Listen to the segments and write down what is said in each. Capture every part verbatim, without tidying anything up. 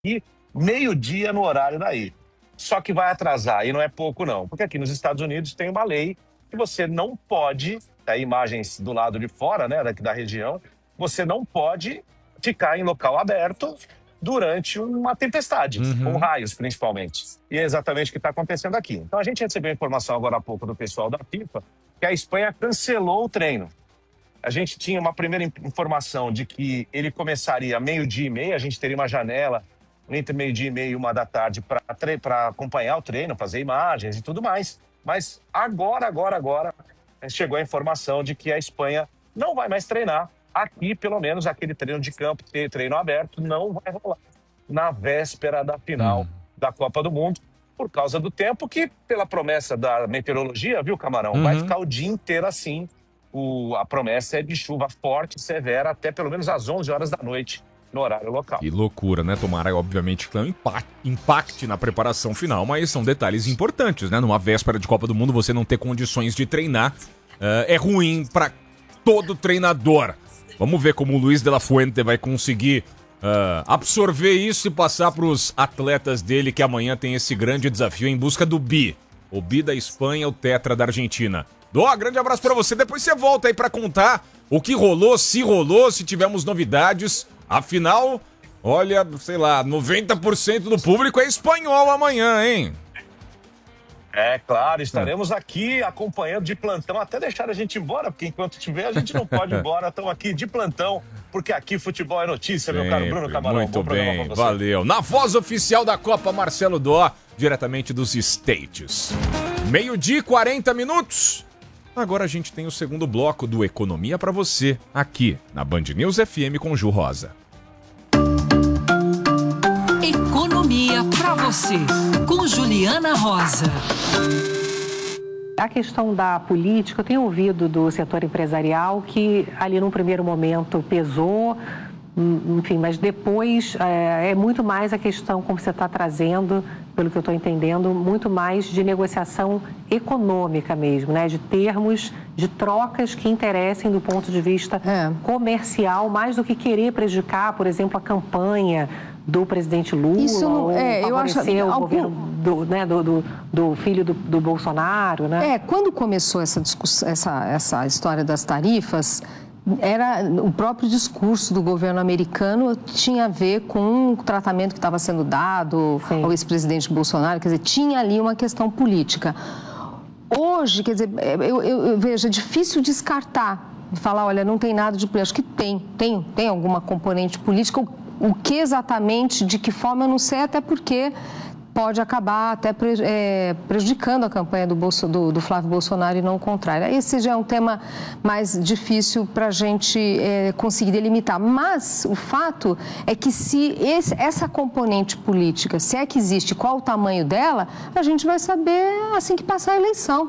aqui, meio-dia no horário daí. Só que vai atrasar, e não é pouco não, porque aqui nos Estados Unidos tem uma lei que você não pode, tá aí imagens do lado de fora, né, daqui da região, você não pode ficar em local aberto durante uma tempestade, com Uhum. raios principalmente. E é exatamente o que está acontecendo aqui. Então a gente recebeu informação agora há pouco do pessoal da FIFA que a Espanha cancelou o treino. A gente tinha uma primeira informação de que ele começaria meio-dia e meia, a gente teria uma janela entre meio-dia e meia e uma da tarde para acompanhar o treino, fazer imagens e tudo mais. Mas agora, agora, agora, chegou a informação de que a Espanha não vai mais treinar. Aqui, pelo menos, aquele treino de campo, treino aberto, não vai rolar na véspera da final Hum. da Copa do Mundo, por causa do tempo que, pela promessa da meteorologia, viu, Camarão, Uhum. vai ficar o dia inteiro assim. O, a promessa é de chuva forte e severa até pelo menos às onze horas da noite, no horário local. Que loucura, né? Tomara, obviamente, que não impacte, impacte na preparação final, mas são detalhes importantes, né? Numa véspera de Copa do Mundo, você não ter condições de treinar uh, é ruim para todo treinador. Vamos ver como o Luiz de la Fuente vai conseguir uh, absorver isso e passar para os atletas dele, que amanhã tem esse grande desafio em busca do bi. O bi da Espanha, o tetra da Argentina. Dó, grande abraço para você. Depois você volta aí para contar o que rolou, se rolou, se tivemos novidades. Afinal, olha, sei lá, noventa por cento do público é espanhol amanhã, hein? É, claro, estaremos aqui acompanhando de plantão, até deixar a gente embora, porque enquanto tiver a gente não pode ir embora. Estamos aqui de plantão, porque aqui futebol é notícia, Sempre, meu caro Bruno Camarão. muito Bom bem, valeu. Na voz oficial da Copa, Marcelo Dó, diretamente dos States. Meio-dia e quarenta minutos. Agora a gente tem o segundo bloco do Economia pra você, aqui na Band News F M com Ju Rosa. Economia pra você, com Juliana Rosa. A questão da política, eu tenho ouvido do setor empresarial que ali num primeiro momento pesou, enfim, mas depois é, é muito mais a questão, como você está trazendo, pelo que eu estou entendendo, muito mais de negociação econômica mesmo, né? De termos, de trocas que interessem do ponto de vista é. comercial, mais do que querer prejudicar, por exemplo, a campanha do presidente Lula. Isso não, ou é, eu acho o algum... governo do, né, do, do, do filho do, do Bolsonaro, né? É, quando começou essa discussão, essa, essa história das tarifas, era o próprio discurso do governo americano tinha a ver com o tratamento que estava sendo dado Sim. ao ex-presidente Bolsonaro, quer dizer, tinha ali uma questão política. Hoje, quer dizer, eu, eu, eu vejo, é difícil descartar, falar, olha, não tem nada de política. Acho que tem, tem, tem alguma componente política. O, o que exatamente, de que forma, eu não sei, até porque pode acabar até é, prejudicando a campanha do, Bolso, do, do Flávio Bolsonaro e não o contrário. Esse já é um tema mais difícil para a gente é, conseguir delimitar. Mas o fato é que se esse, essa componente política, se é que existe, qual o tamanho dela, a gente vai saber assim que passar a eleição.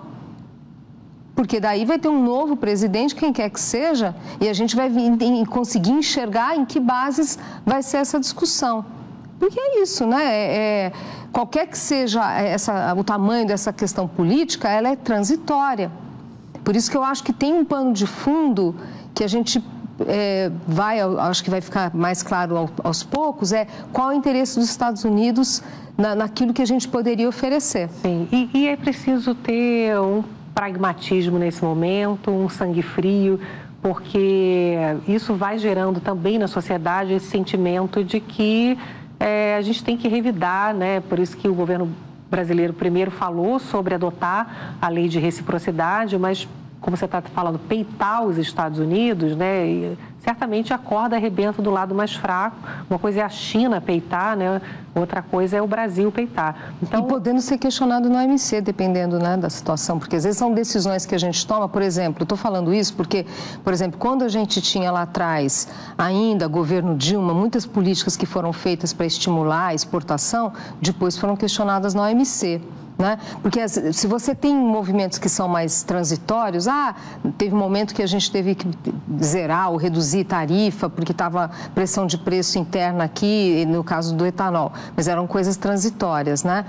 Porque daí vai ter um novo presidente, quem quer que seja, e a gente vai conseguir enxergar em que bases vai ser essa discussão. Porque é isso, né? É, qualquer que seja essa, o tamanho dessa questão política, ela é transitória. Por isso que eu acho que tem um pano de fundo que a gente é, vai, acho que vai ficar mais claro ao, aos poucos, é qual é o interesse dos Estados Unidos na, naquilo que a gente poderia oferecer. Sim, e, e é preciso ter um pragmatismo nesse momento, um sangue frio, porque isso vai gerando também na sociedade esse sentimento de que É, a gente tem que revidar, né? Por isso que o governo brasileiro primeiro falou sobre adotar a lei de reciprocidade, mas, como você está falando, peitar os Estados Unidos, né? E certamente a corda arrebenta do lado mais fraco. Uma coisa é a China peitar, né? Outra coisa é o Brasil peitar. Então... E podendo ser questionado no O M C, dependendo, né, da situação, porque às vezes são decisões que a gente toma, por exemplo, estou falando isso porque, por exemplo, quando a gente tinha lá atrás ainda governo Dilma, muitas políticas que foram feitas para estimular a exportação, depois foram questionadas no O M C. Né? Porque se você tem movimentos que são mais transitórios, ah, teve um momento que a gente teve que zerar ou reduzir tarifa porque estava pressão de preço interna aqui, no caso do etanol, mas eram coisas transitórias, né?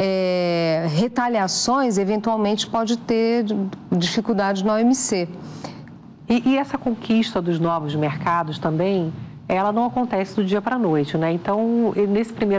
É, retaliações, eventualmente, pode ter dificuldade no O M C. E, e essa conquista dos novos mercados também ela não acontece do dia para a noite, né? Então, nesse primeiro